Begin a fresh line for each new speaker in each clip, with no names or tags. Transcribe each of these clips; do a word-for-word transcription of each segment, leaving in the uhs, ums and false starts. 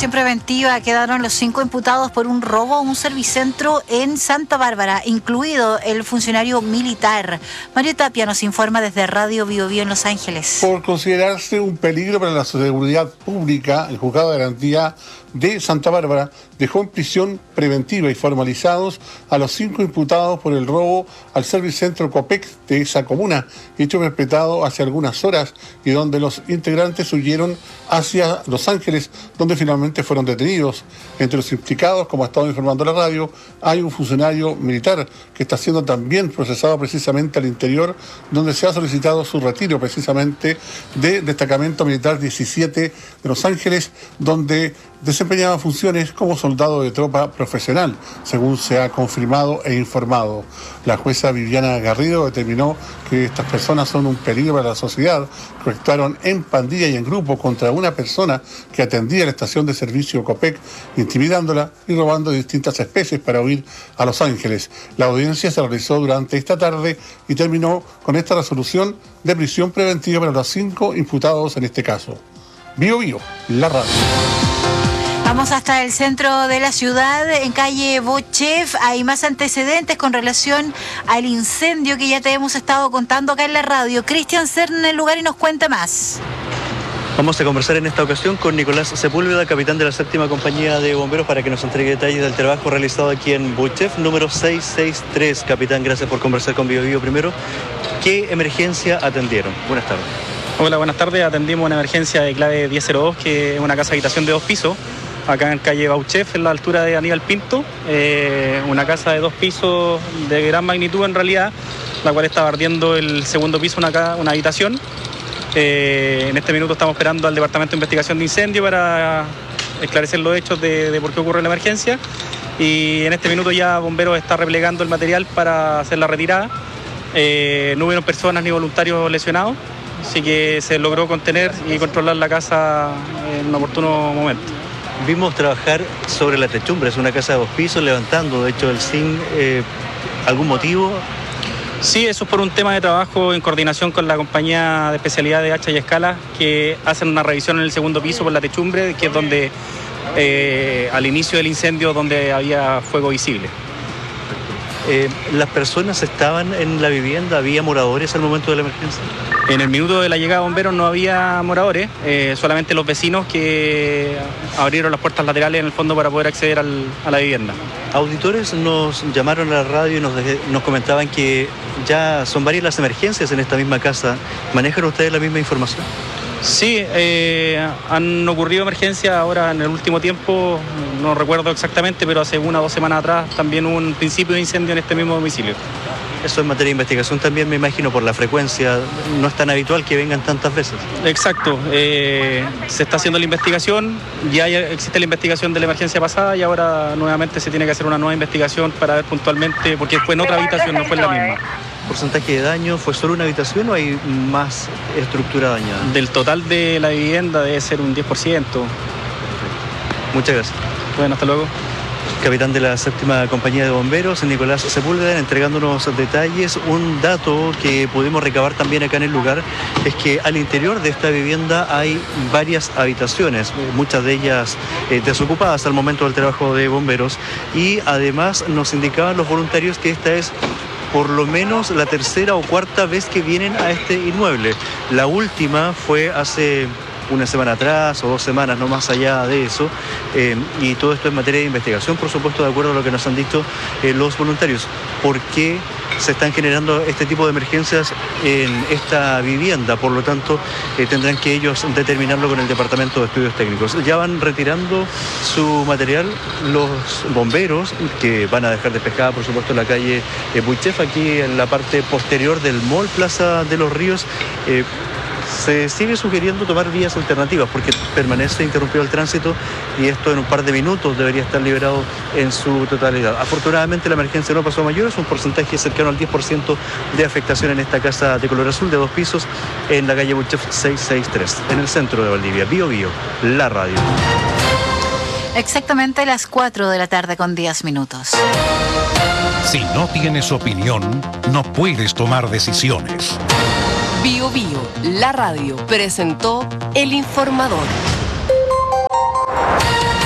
prisión preventiva quedaron los cinco imputados por un robo a un servicentro en Santa Bárbara, incluido el funcionario militar. Mario Tapia nos informa desde Radio Bio Bio en Los Ángeles.
Por considerarse un peligro para la seguridad pública, el Juzgado de Garantía de Santa Bárbara dejó en prisión preventiva y formalizados a los cinco imputados por el robo al servicentro Copec de esa comuna, hecho perpetrado hace algunas horas y donde los integrantes huyeron hacia Los Ángeles, donde finalmente fueron detenidos. Entre los implicados, como ha estado informando la radio, hay un funcionario militar que está siendo también procesado precisamente al interior, donde se ha solicitado su retiro precisamente de Destacamento Militar diecisiete de Los Ángeles, donde desempeñaba funciones como soldado de tropa profesional, según se ha confirmado e informado. La jueza Viviana Garrido determinó que estas personas son un peligro para la sociedad, que actuaron en pandilla y en grupo contra una persona que atendía la estación de servicio Copec, intimidándola y robando distintas especies para huir a Los Ángeles. La audiencia se realizó durante esta tarde y terminó con esta resolución de prisión preventiva para los cinco imputados en este caso. Bio Bio, la radio.
Vamos hasta el centro de la ciudad, en calle Bochef. Hay más antecedentes con relación al incendio que ya te hemos estado contando acá en la radio. Cristian Cern en el lugar y nos cuenta más.
Vamos a conversar en esta ocasión con Nicolás Sepúlveda, capitán de la séptima compañía de bomberos, para que nos entregue detalles del trabajo realizado aquí en Bochef, número seiscientos sesenta y tres. Capitán, gracias por conversar con Bio Bio. Primero, ¿qué emergencia atendieron? Buenas tardes.
Hola, buenas tardes. Atendimos una emergencia de clave diez cero dos, que es una casa habitación de dos pisos, acá en calle Bauchef, en la altura de Aníbal Pinto, eh, una casa de dos pisos de gran magnitud en realidad, la cual estaba ardiendo el segundo piso, una, una habitación. Eh, en este minuto estamos esperando al Departamento de Investigación de Incendio para esclarecer los hechos de, de por qué ocurre la emergencia, y en este minuto ya Bomberos está replegando el material para hacer la retirada. Eh, no hubieron personas ni voluntarios lesionados, así que se logró contener y controlar la casa en un oportuno momento.
Vimos trabajar sobre la techumbre, es una casa de dos pisos, levantando, de hecho, el zinc. Eh, ¿Algún motivo?
Sí, eso es por un tema de trabajo en coordinación con la compañía de especialidad de hacha y escala, que hacen una revisión en el segundo piso por la techumbre, que es donde, eh, al inicio del incendio, donde había fuego visible.
Eh, ¿Las personas estaban en la vivienda? ¿Había moradores al momento de la emergencia?
En el minuto de la llegada de bomberos no había moradores, eh, solamente los vecinos que abrieron las puertas laterales en el fondo para poder acceder al, a la vivienda.
Auditores nos llamaron a la radio y nos, nos comentaban que ya son varias las emergencias en esta misma casa. ¿Manejan ustedes la misma información?
Sí, eh, han ocurrido emergencias ahora en el último tiempo, no recuerdo exactamente, pero hace una o dos semanas atrás también hubo un principio de incendio en este mismo domicilio.
Eso en materia de investigación también, me imagino, por la frecuencia, no es tan habitual que vengan tantas veces.
Exacto, eh, se está haciendo la investigación, ya existe la investigación de la emergencia pasada y ahora nuevamente se tiene que hacer una nueva investigación para ver puntualmente, porque fue en otra habitación, no fue en la misma.
¿Porcentaje de daño? ¿Fue solo una habitación o hay más estructura dañada?
Del total de la vivienda debe ser un diez por ciento.
Muchas gracias.
Bueno, hasta luego.
Capitán de la séptima compañía de bomberos, Nicolás Sepúlveda, entregándonos detalles. Un dato que pudimos recabar también acá en el lugar es que al interior de esta vivienda hay varias habitaciones, muchas de ellas eh, desocupadas al momento del trabajo de bomberos, y además nos indicaban los voluntarios que esta es por lo menos la tercera o cuarta vez que vienen a este inmueble. La última fue hace una semana atrás o dos semanas, no más allá de eso, eh, y todo esto en materia de investigación, por supuesto, de acuerdo a lo que nos han dicho eh, los voluntarios. ¿Por qué se están generando este tipo de emergencias en esta vivienda? Por lo tanto, eh, tendrán que ellos determinarlo con el Departamento de Estudios Técnicos. Ya van retirando su material los bomberos, que van a dejar despejada, por supuesto, la calle eh, Bochef, aquí en la parte posterior del Mall Plaza de los Ríos. Eh, Se sigue sugiriendo tomar vías alternativas porque permanece interrumpido el tránsito y esto en un par de minutos debería estar liberado en su totalidad. Afortunadamente la emergencia no pasó a mayores, un porcentaje cercano al diez por ciento de afectación en esta casa de color azul de dos pisos en la calle Bochef seiscientos sesenta y tres, en el centro de Valdivia. Bio Bio, la radio.
Exactamente las cuatro de la tarde con diez minutos.
Si no tienes opinión, no puedes tomar decisiones.
Bio Bio, la radio, presentó El Informador.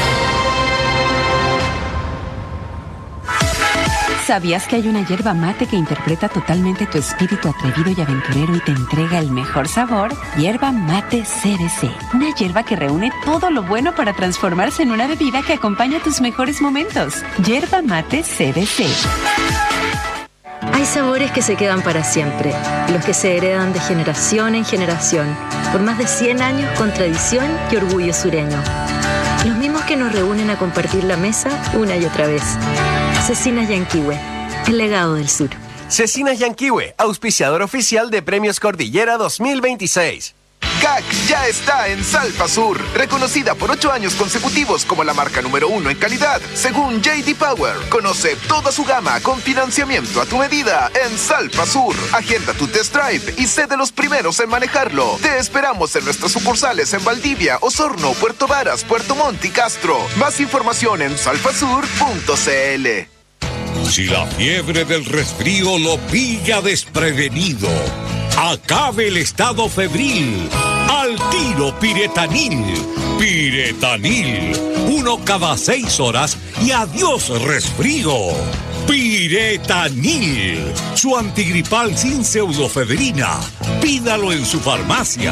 ¿Sabías que hay una yerba mate que interpreta totalmente tu espíritu atrevido y aventurero y te entrega el mejor sabor? Yerba mate C B C. Una yerba que reúne todo lo bueno para transformarse en una bebida que acompaña tus mejores momentos. Yerba mate C B C.
Hay sabores que se quedan para siempre, los que se heredan de generación en generación, por más de cien años con tradición y orgullo sureño. Los mismos que nos reúnen a compartir la mesa una y otra vez. Cecinas Yanquihue, el legado del sur.
Cecinas Yanquihue, auspiciador oficial de Premios Cordillera dos mil veintiséis.
C A C ya está en Salfa Sur, reconocida por ocho años consecutivos como la marca número uno en calidad, según J D Power. Conoce toda su gama con financiamiento a tu medida en Salfa Sur. Agenda tu test drive y sé de los primeros en manejarlo. Te esperamos en nuestras sucursales en Valdivia, Osorno, Puerto Varas, Puerto Montt y Castro. Más información en salfasur punto c l.
Si la fiebre del resfrío lo pilla desprevenido, acabe el estado febril. Al tiro Piretanil. Piretanil. Uno cada seis horas y adiós resfrío. Piretanil. Su antigripal sin pseudofebrina. Pídalo en su farmacia.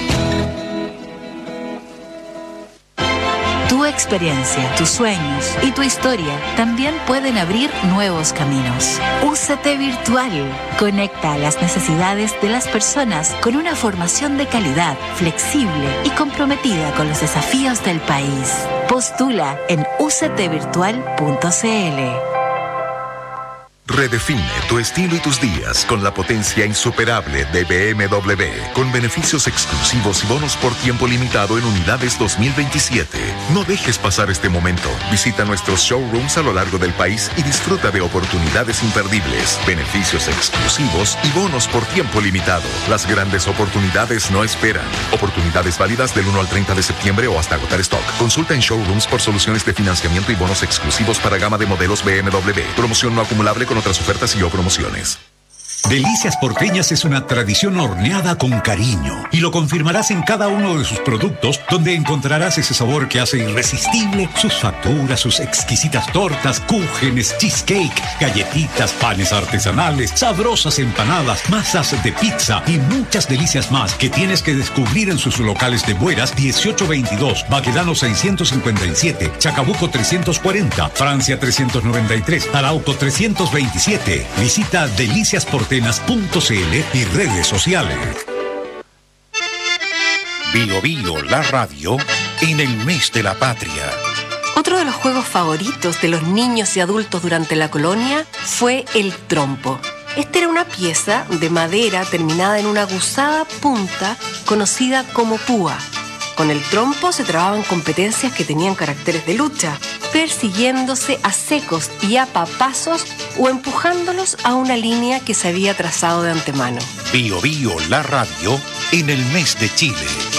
Tu experiencia, tus sueños y tu historia también pueden abrir nuevos caminos. U C T Virtual conecta a las necesidades de las personas con una formación de calidad, flexible y comprometida con los desafíos del país. Postula en u c t virtual punto c l.
Redefine tu estilo y tus días con la potencia insuperable de B M W, con beneficios exclusivos y bonos por tiempo limitado en unidades dos mil veintisiete. No dejes pasar este momento. Visita nuestros showrooms a lo largo del país y disfruta de oportunidades imperdibles, beneficios exclusivos y bonos por tiempo limitado. Las grandes oportunidades no esperan. Oportunidades válidas del uno al treinta de septiembre o hasta agotar stock. Consulta en showrooms por soluciones de financiamiento y bonos exclusivos para gama de modelos B M W. Promoción no acumulable con otras ofertas y o promociones.
Delicias Porteñas es una tradición horneada con cariño y lo confirmarás en cada uno de sus productos, donde encontrarás ese sabor que hace irresistible sus facturas, sus exquisitas tortas, cúgenes, cheesecake, galletitas, panes artesanales, sabrosas empanadas, masas de pizza y muchas delicias más que tienes que descubrir en sus locales de Bueras dieciocho veintidós, Baquedano seiscientos cincuenta y siete, Chacabuco trescientos cuarenta, Francia trescientos noventa y tres, Arauco trescientos veintisiete. Visita Delicias Porteñas punto c l y redes sociales. Bio Bio, la radio, en el mes de la patria.
Otro de los juegos favoritos de los niños y adultos durante la colonia fue el trompo. Esta era una pieza de madera terminada en una aguzada punta conocida como púa. Con el trompo se trababan competencias que tenían caracteres de lucha, persiguiéndose a secos y a papazos o empujándolos a una línea que se había trazado de antemano.
Bio Bio, la radio, en el mes de Chile.